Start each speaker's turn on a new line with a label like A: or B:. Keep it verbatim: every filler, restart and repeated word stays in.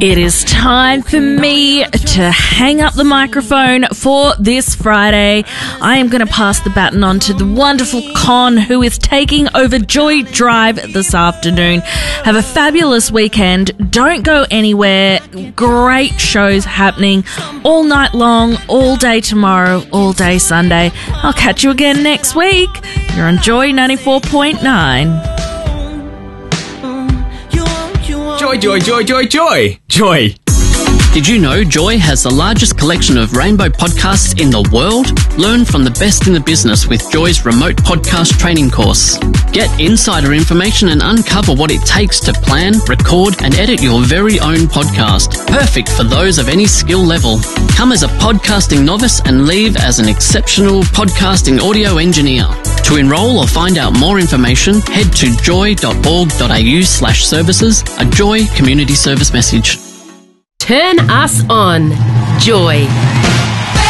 A: It is time for me to hang up the microphone for this Friday. I am going to pass the baton on to the wonderful Con, who is taking over Joy Drive this afternoon. Have a fabulous weekend. Don't go anywhere. Great shows happening all night long, all day tomorrow, all day Sunday. I'll catch you again next week. You're on Joy ninety-four point nine.
B: Joy, joy, joy, joy, joy, joy.
C: Did you know Joy has the largest collection of rainbow podcasts in the world? Learn from the best in the business with Joy's remote podcast training course. Get insider information and uncover what it takes to plan, record, and edit your very own podcast. Perfect for those of any skill level. Come as a podcasting novice and leave as an exceptional podcasting audio engineer. To enrol or find out more information, head to joy.org.au slash services, a Joy community service message.
D: Turn us on. Joy.